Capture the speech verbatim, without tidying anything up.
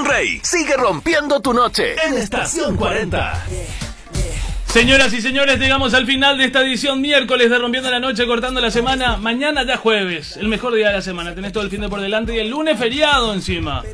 Rey, sigue rompiendo tu noche en Estación cuarenta. Señoras y señores, llegamos al final de esta edición miércoles de Rompiendo la Noche, cortando la semana. Mañana ya jueves, el mejor día de la semana. Tenés todo el fin de por delante y el lunes feriado encima.